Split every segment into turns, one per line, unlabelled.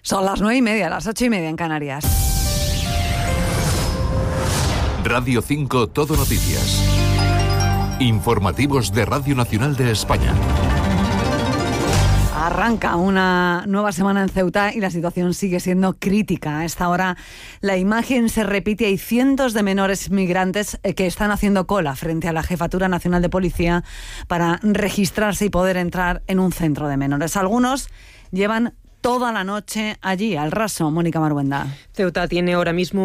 Son las 9:30, las 8:30 en Canarias.
Radio 5 Todo Noticias. Informativos de Radio Nacional de España.
Arranca una nueva semana en Ceuta y la situación sigue siendo crítica. A esta hora la imagen se repite. Hay cientos de menores migrantes que están haciendo cola frente a la Jefatura Nacional de Policía para registrarse y poder entrar en un centro de menores. Algunos llevan toda la noche allí, al raso. Mónica Maruenda.
Ceuta tiene ahora mismo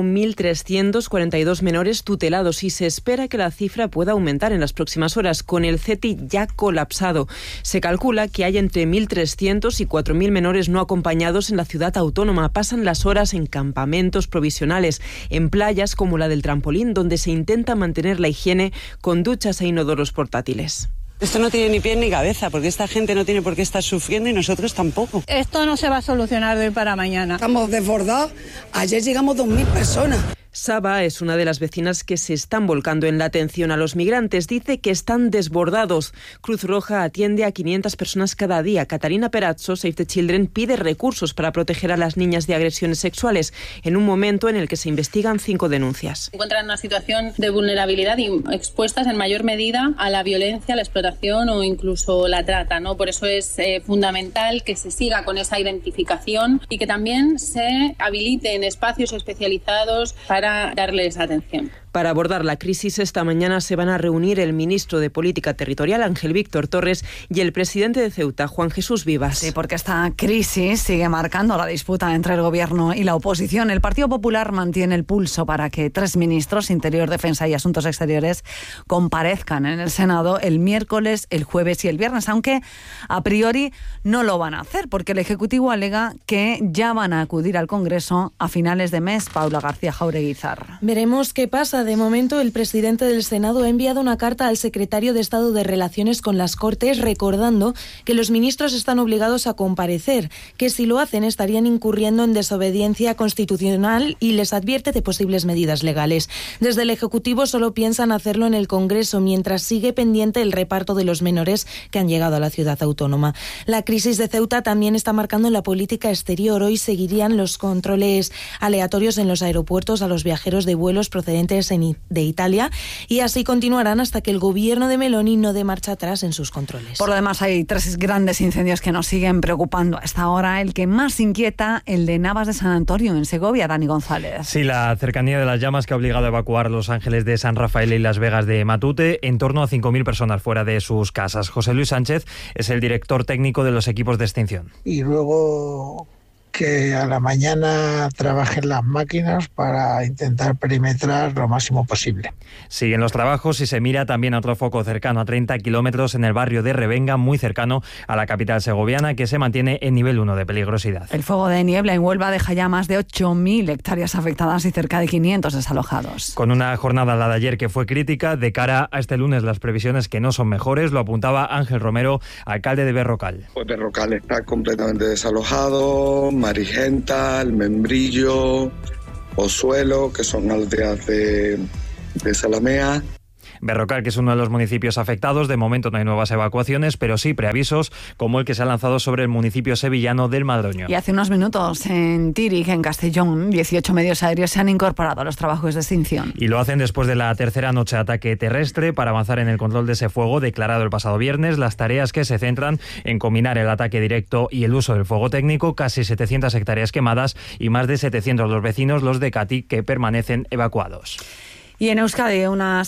1.342 menores tutelados y se espera que la cifra pueda aumentar en las próximas horas, con el CETI ya colapsado. Se calcula que hay entre 1.300 y 4.000 menores no acompañados en la ciudad autónoma. Pasan las horas en campamentos provisionales, en playas como la del Trampolín, donde se intenta mantener la higiene con duchas e inodoros portátiles.
Esto no tiene ni pie ni cabeza, porque esta gente no tiene por qué estar sufriendo y nosotros tampoco.
Esto no se va a solucionar de hoy para mañana.
Estamos desbordados. Ayer llegamos 2.000 personas.
Saba es una de las vecinas que se están volcando en la atención a los migrantes. Dice que están desbordados. Cruz Roja atiende a 500 personas cada día. Catalina Perazzo, Save the Children, pide recursos para proteger a las niñas de agresiones sexuales, en un momento en el que se investigan 5 denuncias.
Se encuentran en una situación de vulnerabilidad y expuestas en mayor medida a la violencia, la explotación o incluso la trata, ¿no? Por eso es fundamental que se siga con esa identificación y que también se habiliten espacios especializados para darles atención.
Para abordar la crisis, esta mañana se van a reunir el ministro de Política Territorial, Ángel Víctor Torres, y el presidente de Ceuta, Juan Jesús Vivas.
Sí, porque esta crisis sigue marcando la disputa entre el gobierno y la oposición. El Partido Popular mantiene el pulso para que 3 ministros, Interior, Defensa y Asuntos Exteriores, comparezcan en el Senado el miércoles, el jueves y el viernes, aunque a priori no lo van a hacer, porque el Ejecutivo alega que ya van a acudir al Congreso a finales de mes. Paula García Jaureguizar.
Veremos qué pasa. De momento, el presidente del Senado ha enviado una carta al secretario de Estado de Relaciones con las Cortes recordando que los ministros están obligados a comparecer, que si lo hacen estarían incurriendo en desobediencia constitucional y les advierte de posibles medidas legales. Desde el Ejecutivo solo piensan hacerlo en el Congreso, mientras sigue pendiente el reparto de los menores que han llegado a la ciudad autónoma. La crisis de Ceuta también está marcando la política exterior. Hoy seguirían los controles aleatorios en los aeropuertos a los viajeros de vuelos procedentes de Italia, y así continuarán hasta que el gobierno de Meloni no dé marcha atrás en sus controles.
Por lo demás, hay 3 grandes incendios que nos siguen preocupando hasta ahora. El que más inquieta, el de Navas de San Antonio, en Segovia. Dani González.
Sí, la cercanía de las llamas que ha obligado a evacuar Los Ángeles de San Rafael y Las Vegas de Matute, en torno a 5.000 personas fuera de sus casas. José Luis Sánchez es el director técnico de los equipos de extinción.
Y luego que a la mañana trabajen las máquinas para intentar perimetrar lo máximo posible.
Siguen los trabajos y se mira también a otro foco cercano a 30 kilómetros en el barrio de Revenga, muy cercano a la capital segoviana, que se mantiene en nivel 1 de peligrosidad.
El fuego de niebla en Huelva deja ya más de 8.000 hectáreas afectadas y cerca de 500 desalojados.
Con una jornada, la de ayer, que fue crítica, de cara a este lunes las previsiones que no son mejores, lo apuntaba Ángel Romero, alcalde de Berrocal.
Pues Berrocal está completamente desalojado, Marigenta, El Membrillo, Pozuelo, que son aldeas de Salamea.
Berrocal, que es uno de los municipios afectados, de momento no hay nuevas evacuaciones, pero sí preavisos como el que se ha lanzado sobre el municipio sevillano del Madroño.
Y hace unos minutos en Tírig, en Castellón, 18 medios aéreos se han incorporado a los trabajos de extinción.
Y lo hacen después de la tercera noche de ataque terrestre para avanzar en el control de ese fuego declarado el pasado viernes. Las tareas que se centran en combinar el ataque directo y el uso del fuego técnico, casi 700 hectáreas quemadas y más de 700 los vecinos, los de Catí, que permanecen evacuados.
Y en Euskadi, una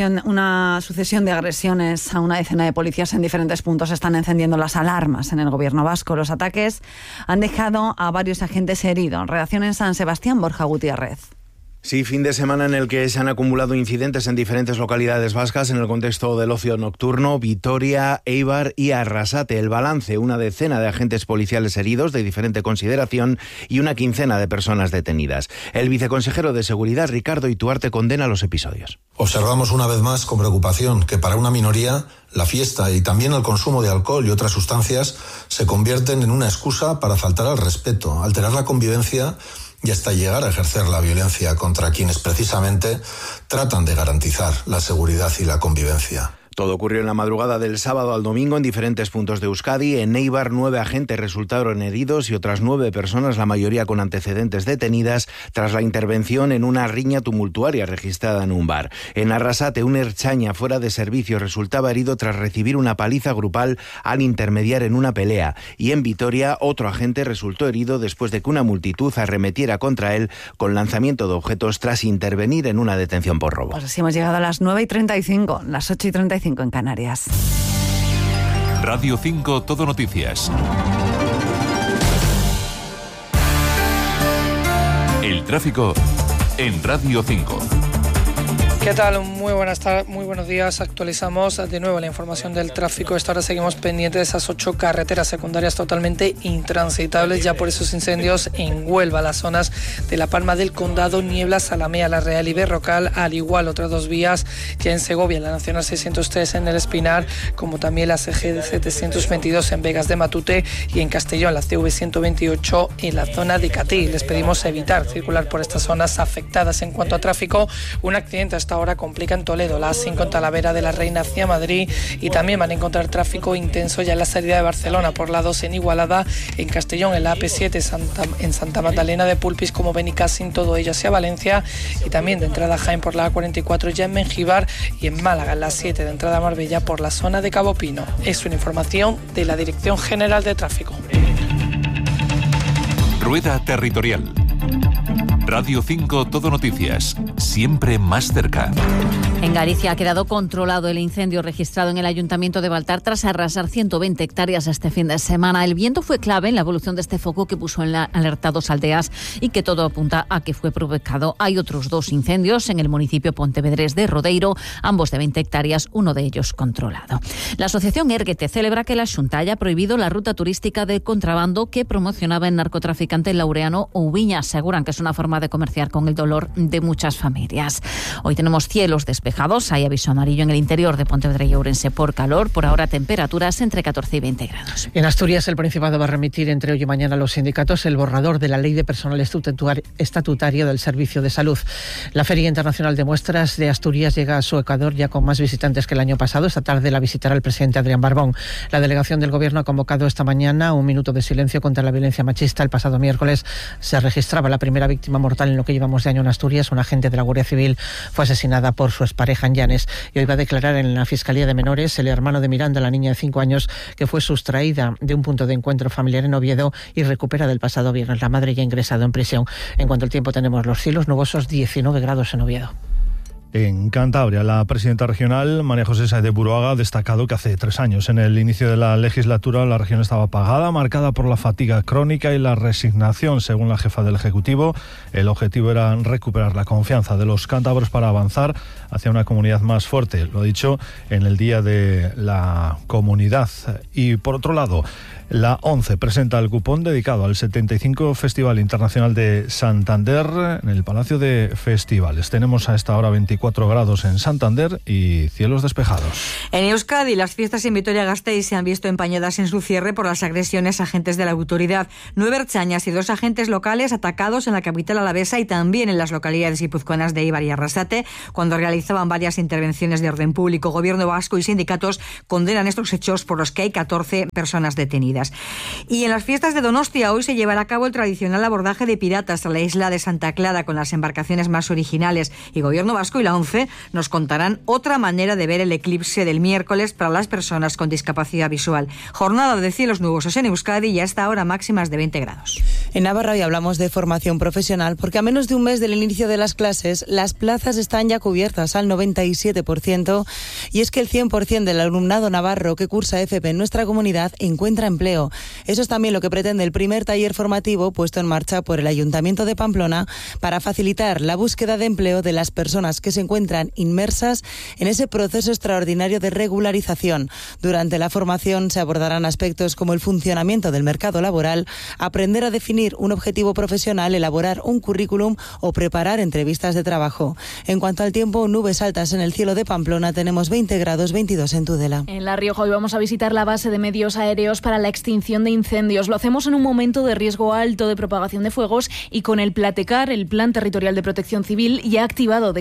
sucesión de agresiones a una decena de policías en diferentes puntos están encendiendo las alarmas en el gobierno vasco. Los ataques han dejado a varios agentes heridos. Redacción en San Sebastián, Borja Gutiérrez.
Sí, fin de semana en el que se han acumulado incidentes en diferentes localidades vascas en el contexto del ocio nocturno, Vitoria, Eibar y Arrasate. El balance, una decena de agentes policiales heridos de diferente consideración y una quincena de personas detenidas. El viceconsejero de Seguridad, Ricardo Ituarte, condena los episodios.
Observamos una vez más con preocupación que para una minoría la fiesta y también el consumo de alcohol y otras sustancias se convierten en una excusa para faltar al respeto, alterar la convivencia y hasta llegar a ejercer la violencia contra quienes precisamente tratan de garantizar la seguridad y la convivencia.
Todo ocurrió en la madrugada del sábado al domingo en diferentes puntos de Euskadi. En Eibar, 9 agentes resultaron heridos y otras 9 personas, la mayoría con antecedentes, detenidas tras la intervención en una riña tumultuaria registrada en un bar. En Arrasate, un ertzaina fuera de servicio resultaba herido tras recibir una paliza grupal al intermediar en una pelea. Y en Vitoria, otro agente resultó herido después de que una multitud arremetiera contra él con lanzamiento de objetos tras intervenir en una detención por robo.
Pues así hemos llegado a las 9:35, las 8:35 en Canarias.
Radio 5 Todo Noticias. El tráfico en Radio 5.
¿Qué tal? Muy buenos días. Actualizamos de nuevo la información del tráfico. Esta hora seguimos pendientes de esas 8 carreteras secundarias totalmente intransitables ya por esos incendios en Huelva, las zonas de La Palma del Condado, Niebla, Zalamea, La Real y Berrocal, al igual otras 2 vías ya en Segovia, la Nacional 603 en El Espinar, como también la CG 722 en Vegas de Matute y en Castellón, la CV 128 en la zona de Catí. Les pedimos evitar circular por estas zonas afectadas. En cuanto a tráfico, un accidente hasta ahora complica en Toledo, la A5 en Talavera de la Reina hacia Madrid, y también van a encontrar tráfico intenso ya en la salida de Barcelona por la 2 en Igualada, en Castellón en la AP7 en Santa Magdalena de Pulpis como Benicassin, todo ello hacia Valencia, y también de entrada a Jaén por la A44 ya en Mengíbar, y en Málaga en la 7 de entrada a Marbella por la zona de Cabo Pino. Es una información de la Dirección General de Tráfico.
Rueda Territorial. Radio 5 Todo Noticias, siempre más cerca.
En Galicia ha quedado controlado el incendio registrado en el Ayuntamiento de Baltar tras arrasar 120 hectáreas este fin de semana. El viento fue clave en la evolución de este foco que puso en alerta 2 aldeas y que todo apunta a que fue provocado. Hay otros 2 incendios en el municipio pontevedrés de Rodeiro, ambos de 20 hectáreas, uno de ellos controlado. La asociación Erguete celebra que la Xunta haya prohibido la ruta turística de contrabando que promocionaba el narcotraficante laureano Oubiña. Aseguran que es una forma de comerciar con el dolor de muchas familias. Hoy tenemos cielos despejados, hay aviso amarillo en el interior de Pontevedra y Ourense por calor, por ahora temperaturas entre 14 y 20 grados.
En Asturias el Principado va a remitir entre hoy y mañana a los sindicatos el borrador de la Ley de Personal Estatutario del Servicio de Salud. La Feria Internacional de Muestras de Asturias llega a su Ecuador ya con más visitantes que el año pasado. Esta tarde la visitará el presidente Adrián Barbón. La delegación del Gobierno ha convocado esta mañana un minuto de silencio contra la violencia machista. El pasado miércoles se registraba la primera víctima mortal en lo que llevamos de año en Asturias. Una agente de la Guardia Civil fue asesinada por su expareja en Llanes, y hoy va a declarar en la Fiscalía de Menores el hermano de Miranda, la niña de 5 años que fue sustraída de un punto de encuentro familiar en Oviedo y recupera del pasado viernes. La madre ya ha ingresado en prisión. En cuanto al tiempo, tenemos los cielos nubosos, 19 grados en Oviedo.
En Cantabria, la presidenta regional, María José Sáez de Buruaga, ha destacado que hace 3 años, en el inicio de la legislatura, la región estaba apagada, marcada por la fatiga crónica y la resignación. Según la jefa del Ejecutivo, el objetivo era recuperar la confianza de los cántabros para avanzar hacia una comunidad más fuerte. Lo ha dicho en el Día de la Comunidad. Y por otro lado, la ONCE presenta el cupón dedicado al 75 Festival Internacional de Santander en el Palacio de Festivales. Tenemos a esta hora 24 grados en Santander y cielos despejados.
En Euskadi, las fiestas en Vitoria-Gasteiz se han visto empañadas en su cierre por las agresiones a agentes de la autoridad. 9 ertzainas y 2 agentes locales atacados en la capital alavesa y también en las localidades guipuzcoanas de Eibar y Arrasate, cuando realizaban varias intervenciones de orden público. Gobierno vasco y sindicatos condenan estos hechos, por los que hay 14 personas detenidas. Y en las fiestas de Donostia hoy se llevará a cabo el tradicional abordaje de piratas a la isla de Santa Clara con las embarcaciones más originales, y Gobierno vasco y la ONCE nos contarán otra manera de ver el eclipse del miércoles para las personas con discapacidad visual. Jornada de cielos nubosos en Euskadi y a esta hora máximas de 20 grados.
En Navarra hoy hablamos de formación profesional porque a menos de un mes del inicio de las clases las plazas están ya cubiertas al 97%, y es que el 100% del alumnado navarro que cursa FP en nuestra comunidad encuentra empleo. Eso es también lo que pretende el primer taller formativo puesto en marcha por el Ayuntamiento de Pamplona para facilitar la búsqueda de empleo de las personas que se encuentran inmersas en ese proceso extraordinario de regularización. Durante la formación se abordarán aspectos como el funcionamiento del mercado laboral, aprender a definir un objetivo profesional, elaborar un currículum o preparar entrevistas de trabajo. En cuanto al tiempo, nubes altas en el cielo de Pamplona, tenemos 20 grados, 22 en Tudela.
En La Rioja hoy vamos a visitar la base de medios aéreos para la extinción de incendios. Lo hacemos en un momento de riesgo alto de propagación de fuegos y con el Platecar, el Plan Territorial de Protección Civil, ya activado de cara al eclipse.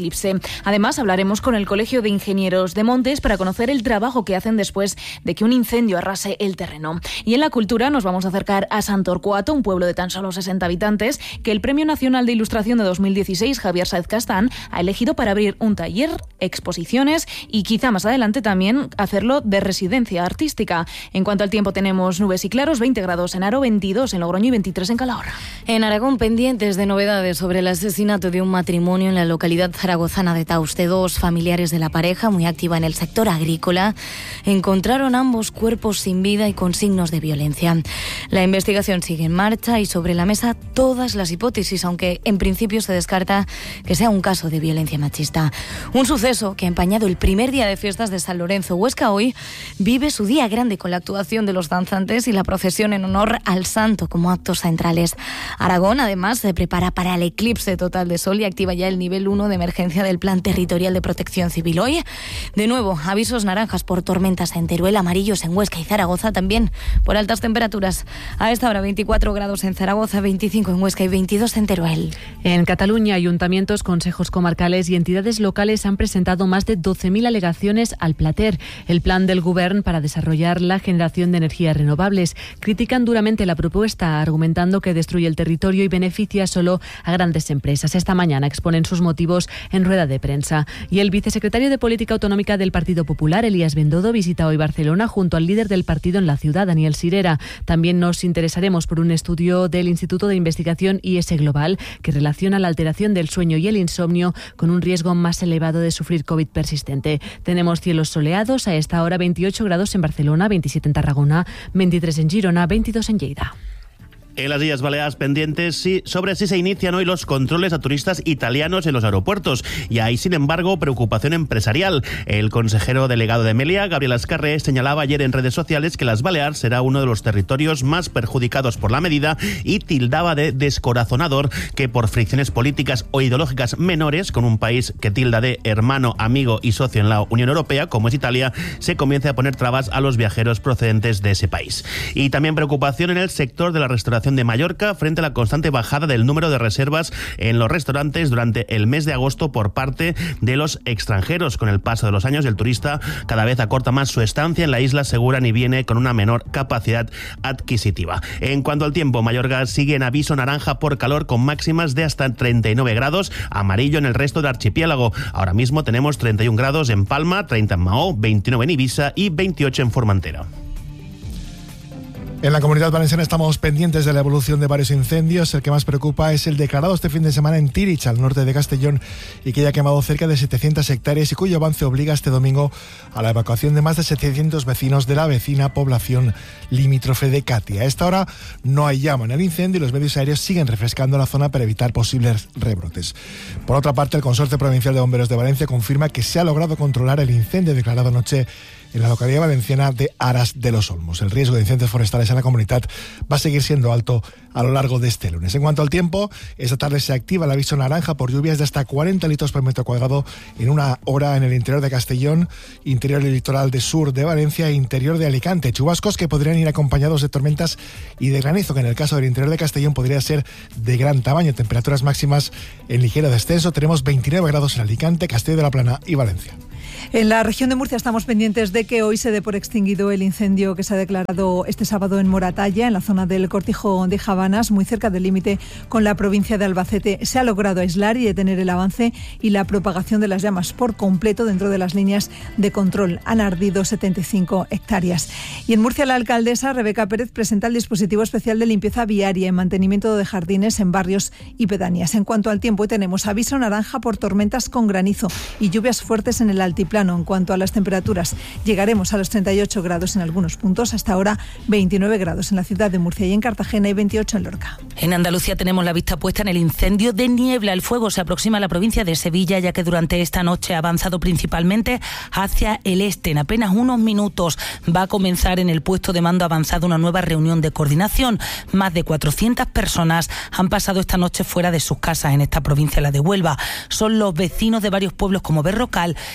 eclipse. Además, hablaremos con el Colegio de Ingenieros de Montes para conocer el trabajo que hacen después de que un incendio arrase el terreno. Y en la cultura nos vamos a acercar a Sant Torquato, un pueblo de tan solo 60 habitantes, que el Premio Nacional de Ilustración de 2016, Javier Sáez Castán, ha elegido para abrir un taller, exposiciones y quizá más adelante también hacerlo de residencia artística. En cuanto al tiempo, tenemos nubes y claros, 20 grados en Haro, 22 en Logroño y 23 en Calahorra.
En Aragón, pendientes de novedades sobre el asesinato de un matrimonio en la localidad zaragozana de Tauste. Dos familiares de la pareja, muy activa en el sector agrícola, encontraron ambos cuerpos sin vida y con signos de violencia. La investigación sigue en marcha y sobre la mesa todas las hipótesis, aunque en principio se descarta que sea un caso de violencia machista. Un suceso que ha empañado el primer día de fiestas de San Lorenzo. Huesca hoy vive su día grande con la actuación de los danzantes y la procesión en honor al santo como actos centrales. Aragón, además, se prepara para el eclipse total de sol y activa ya el nivel 1 de emergencia del Plan Territorial de Protección Civil. Hoy, de nuevo, avisos naranjas por tormentas en Teruel, amarillos en Huesca y Zaragoza, también por altas temperaturas. A esta hora 24 grados en Zaragoza, 25 en Huesca y 22 en Teruel.
En Cataluña, ayuntamientos, consejos comarcales y entidades locales han presentado más de 12.000 alegaciones al Plater, el plan del Govern para desarrollar la generación de energías renovables. Critican duramente la propuesta, argumentando que destruye el territorio y beneficia solo a grandes empresas. Esta mañana exponen sus motivos en rueda de prensa. Y el vicesecretario de Política Autonómica del Partido Popular, Elías Bendodo, visita hoy Barcelona junto al líder del partido en la ciudad, Daniel Sirera. También nos interesaremos por un estudio del Instituto de Investigación IS Global que relaciona la alteración del sueño y el insomnio con un riesgo más elevado de sufrir COVID persistente. Tenemos cielos soleados, a esta hora 28 grados en Barcelona, 27 en Tarragona, 23 en Girona, 22 en Lleida.
En las Islas Baleares pendientes sobre si se inician hoy los controles a turistas italianos en los aeropuertos. Y hay, sin embargo, preocupación empresarial. El consejero delegado de Meliá, Gabriel Azcarre, señalaba ayer en redes sociales que las Baleares será uno de los territorios más perjudicados por la medida y tildaba de descorazonador que por fricciones políticas o ideológicas menores con un país que tilda de hermano, amigo y socio en la Unión Europea, como es Italia, se comience a poner trabas a los viajeros procedentes de ese país. Y también preocupación en el sector de la restauración de Mallorca frente a la constante bajada del número de reservas en los restaurantes durante el mes de agosto por parte de los extranjeros. Con el paso de los años, el turista cada vez acorta más su estancia en la isla, aseguran, y viene con una menor capacidad adquisitiva. En cuanto al tiempo, Mallorca sigue en aviso naranja por calor con máximas de hasta 39 grados, amarillo en el resto del archipiélago. Ahora mismo tenemos 31 grados en Palma, 30 en Mahó, 29 en Ibiza y 28 en Formentera.
En la Comunidad Valenciana estamos pendientes de la evolución de varios incendios. El que más preocupa es el declarado este fin de semana en Tírich, al norte de Castellón, y que ya ha quemado cerca de 700 hectáreas y cuyo avance obliga este domingo a la evacuación de más de 700 vecinos de la vecina población limítrofe de Catia. A esta hora no hay llama en el incendio y los medios aéreos siguen refrescando la zona para evitar posibles rebrotes. Por otra parte, el Consorcio Provincial de Bomberos de Valencia confirma que se ha logrado controlar el incendio declarado anoche en la localidad valenciana de Aras de los Olmos. El riesgo de incendios forestales en la comunidad va a seguir siendo alto a lo largo de este lunes. En cuanto al tiempo, esta tarde se activa el aviso naranja por lluvias de hasta 40 litros por metro cuadrado en una hora en el interior de Castellón, interior y litoral de sur de Valencia e interior de Alicante. Chubascos que podrían ir acompañados de tormentas y de granizo, que en el caso del interior de Castellón podría ser de gran tamaño. Temperaturas máximas en ligero descenso. Tenemos 29 grados en Alicante, Castelló de la Plana y Valencia.
En la región de Murcia estamos pendientes de que hoy se dé por extinguido el incendio que se ha declarado este sábado en Moratalla, en la zona del Cortijo de Javanas, muy cerca del límite con la provincia de Albacete. Se ha logrado aislar y detener el avance y la propagación de las llamas por completo dentro de las líneas de control. Han ardido 75 hectáreas. Y en Murcia, la alcaldesa Rebeca Pérez presenta el dispositivo especial de limpieza viaria y mantenimiento de jardines en barrios y pedanías. En cuanto al tiempo, hoy tenemos aviso naranja por tormentas con granizo y lluvias fuertes en el altiplano. En cuanto a las temperaturas, llegaremos a los 38 grados en algunos puntos, hasta ahora 29 grados en la ciudad de Murcia y en Cartagena y 28 en Lorca.
En Andalucía tenemos la vista puesta en el incendio de Niebla. El fuego se aproxima a la provincia de Sevilla, ya que durante esta noche ha avanzado principalmente hacia el este. En apenas unos minutos va a comenzar en el puesto de mando avanzado una nueva reunión de coordinación. Más de 400 personas han pasado esta noche fuera de sus casas en esta provincia, la de Huelva. Son los vecinos de varios pueblos como Berrocal y Aldea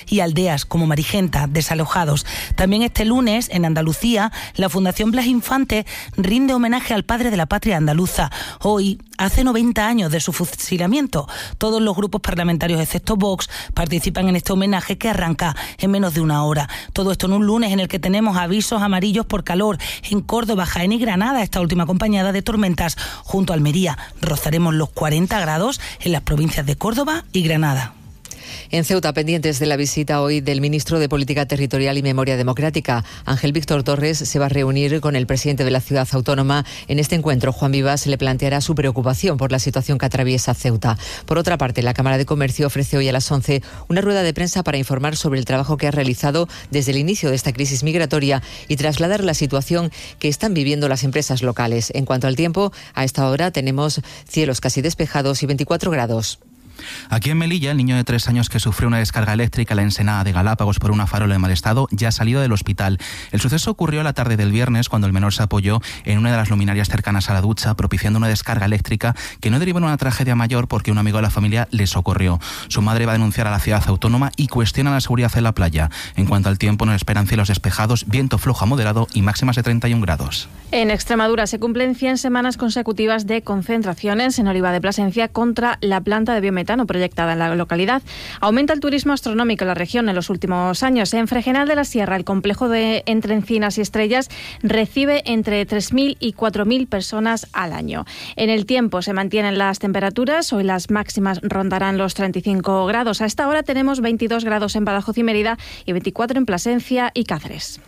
Baleas, como Marigenta, desalojados. También este lunes, en Andalucía, la Fundación Blas Infante rinde homenaje al padre de la patria andaluza. Hoy hace 90 años de su fusilamiento. Todos los grupos parlamentarios, excepto Vox, participan en este homenaje que arranca en menos de una hora. Todo esto en un lunes en el que tenemos avisos amarillos por calor en Córdoba, Jaén y Granada, esta última acompañada de tormentas. Junto a Almería rozaremos los 40 grados en las provincias de Córdoba y Granada.
En Ceuta, pendientes de la visita hoy del ministro de Política Territorial y Memoria Democrática, Ángel Víctor Torres, se va a reunir con el presidente de la ciudad autónoma. En este encuentro, Juan Vivas le planteará su preocupación por la situación que atraviesa Ceuta. Por otra parte, la Cámara de Comercio ofrece hoy a las 11 una rueda de prensa para informar sobre el trabajo que ha realizado desde el inicio de esta crisis migratoria y trasladar la situación que están viviendo las empresas locales. En cuanto al tiempo, a esta hora tenemos cielos casi despejados y 24 grados.
Aquí en Melilla, el niño de 3 años que sufrió una descarga eléctrica en la ensenada de Galápagos por una farola en mal estado ya ha salido del hospital. El suceso ocurrió la tarde del viernes cuando el menor se apoyó en una de las luminarias cercanas a la ducha, propiciando una descarga eléctrica que no derivó en una tragedia mayor porque un amigo de la familia le socorrió. Su madre va a denunciar a la ciudad autónoma y cuestiona la seguridad en la playa. En cuanto al tiempo, nos esperan cielos despejados, viento flojo a moderado y máximas de 31 grados.
En Extremadura se cumplen 100 semanas consecutivas de concentraciones en Oliva de Plasencia contra la planta de biometano proyectada en la localidad. Aumenta el turismo astronómico en la región en los últimos años. En Fregenal de la Sierra, el complejo de Entre Encinas y Estrellas recibe entre 3.000 y 4.000 personas al año. En el tiempo se mantienen las temperaturas. Hoy las máximas rondarán los 35 grados. A esta hora tenemos 22 grados en Badajoz y Mérida y 24 en Plasencia y Cáceres.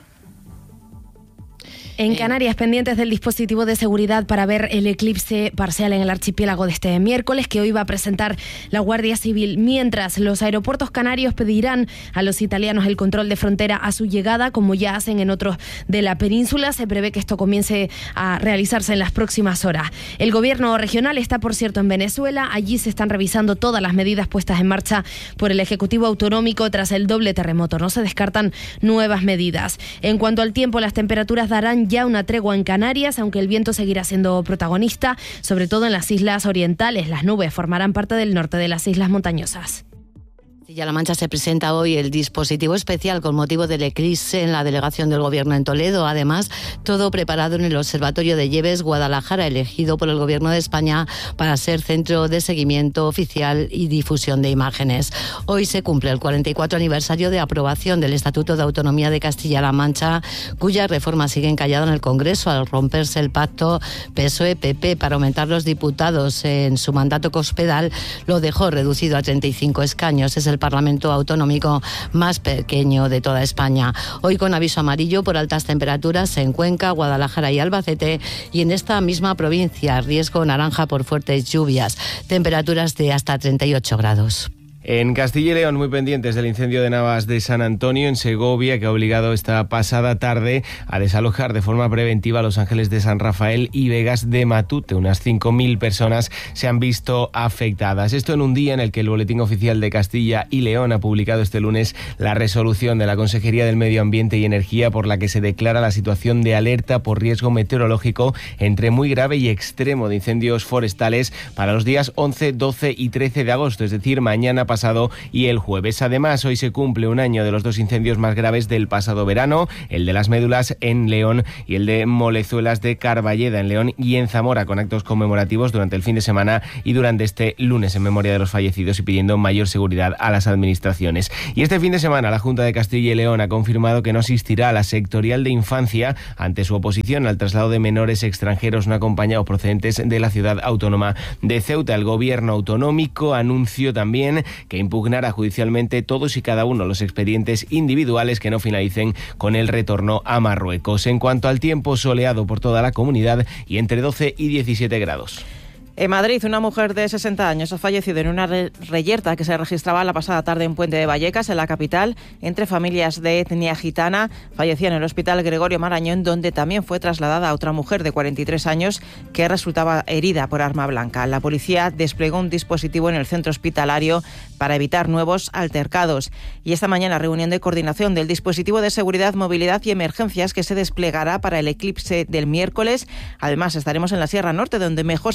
En Canarias, pendientes del dispositivo de seguridad para ver el eclipse parcial en el archipiélago de este miércoles, que hoy va a presentar la Guardia Civil. Mientras, los aeropuertos canarios pedirán a los italianos el control de frontera a su llegada, como ya hacen en otros de la península. Se prevé que esto comience a realizarse en las próximas horas. El gobierno regional está, por cierto, en Venezuela. Allí se están revisando todas las medidas puestas en marcha por el Ejecutivo Autonómico tras el doble terremoto. No se descartan nuevas medidas. En cuanto al tiempo, las temperaturas darán ya una tregua en Canarias, aunque el viento seguirá siendo protagonista, sobre todo en las islas orientales. Las nubes formarán parte del norte de las islas montañosas.
Castilla-La Mancha se presenta hoy el dispositivo especial con motivo del eclipse en la delegación del Gobierno en Toledo. Además, todo preparado en el Observatorio de Lleves Guadalajara, elegido por el Gobierno de España para ser centro de seguimiento oficial y difusión de imágenes. Hoy se cumple el 44 aniversario de aprobación del Estatuto de Autonomía de Castilla-La Mancha, cuya reforma sigue encallada en el Congreso al romperse el pacto PSOE-PP para aumentar los diputados en su mandato cospedal. Lo dejó reducido a 35 escaños. Es el Parlamento Autonómico más pequeño de toda España. Hoy con aviso amarillo por altas temperaturas en Cuenca, Guadalajara y Albacete, y en esta misma provincia riesgo naranja por fuertes lluvias, temperaturas de hasta 38 grados.
En Castilla y León, muy pendientes del incendio de Navas de San Antonio, en Segovia, que ha obligado esta pasada tarde a desalojar de forma preventiva a Los Ángeles de San Rafael y Vegas de Matute. Unas 5.000 personas se han visto afectadas. Esto en un día en el que el Boletín Oficial de Castilla y León ha publicado este lunes la resolución de la Consejería del Medio Ambiente y Energía por la que se declara la situación de alerta por riesgo meteorológico entre muy grave y extremo de incendios forestales para los días 11, 12 y 13 de agosto, es decir, mañana pasado y el jueves. Además, hoy se cumple un año de los dos incendios más graves del pasado verano, el de Las Médulas en León y el de Molezuelas de Carballeda en León y en Zamora, con actos conmemorativos durante el fin de semana y durante este lunes en memoria de los fallecidos y pidiendo mayor seguridad a las administraciones. Y este fin de semana la Junta de Castilla y León ha confirmado que no asistirá a la sectorial de infancia ante su oposición al traslado de menores extranjeros no acompañados procedentes de la ciudad autónoma de Ceuta. El gobierno autonómico anunció también que impugnará judicialmente todos y cada uno de los expedientes individuales que no finalicen con el retorno a Marruecos. En cuanto al tiempo, soleado por toda la comunidad y entre 12 y 17 grados.
En Madrid, una mujer de 60 años ha fallecido en una reyerta que se registraba la pasada tarde en Puente de Vallecas, en la capital, entre familias de etnia gitana. Fallecía en el Hospital Gregorio Marañón, donde también fue trasladada a otra mujer de 43 años que resultaba herida por arma blanca. La policía desplegó un dispositivo en el centro hospitalario para evitar nuevos altercados. Y esta mañana, reunión de coordinación del dispositivo de seguridad, movilidad y emergencias que se desplegará para el eclipse del miércoles. Además, estaremos en la Sierra Norte, donde mejor se verá el eclipse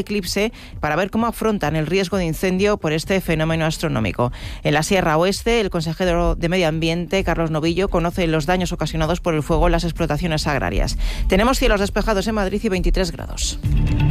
eclipse para ver cómo afrontan el riesgo de incendio por este fenómeno astronómico. En la Sierra Oeste, el consejero de Medio Ambiente, Carlos Novillo, conoce los daños ocasionados por el fuego en las explotaciones agrarias. Tenemos cielos despejados en Madrid y 23 grados.